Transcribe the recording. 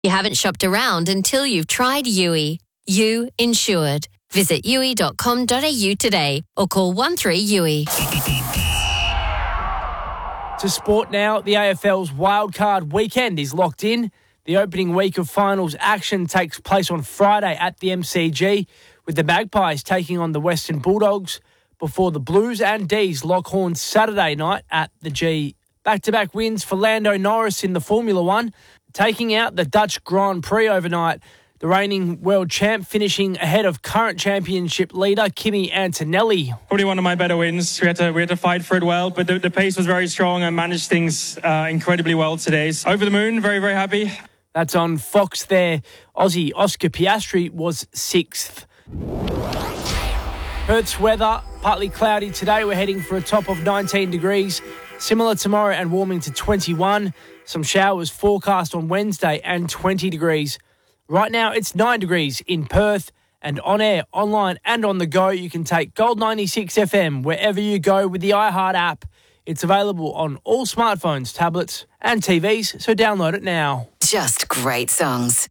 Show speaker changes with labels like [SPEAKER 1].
[SPEAKER 1] You haven't shopped around until you've tried Yui. You insured. Visit yui.com.au today or call 13YUI.
[SPEAKER 2] To sport now, the AFL's wildcard weekend is locked in. The opening week of finals action takes place on Friday at the MCG, with the Magpies taking on the Western Bulldogs before the Blues and D's lock horns Saturday night at the G. Back-to-back wins for Lando Norris in the Formula One, taking out the Dutch Grand Prix overnight. The reigning world champ finishing ahead of current championship leader Kimi Antonelli.
[SPEAKER 3] Probably one of my better wins. We had to fight for it well, but the pace was very strong. I managed things incredibly well today. So over the moon, very, very happy.
[SPEAKER 2] That's on Fox there. Aussie Oscar Piastri was 6th. Perth's weather, partly cloudy today. We're heading for a top of 19 degrees. Similar tomorrow and warming to 21. Some showers forecast on Wednesday and 20 degrees. Right now it's 9 degrees in Perth, and on air, online and on the go, you can take Gold 96 FM wherever you go with the iHeart app. It's available on all smartphones, tablets and TVs, so download it now.
[SPEAKER 4] Just great songs.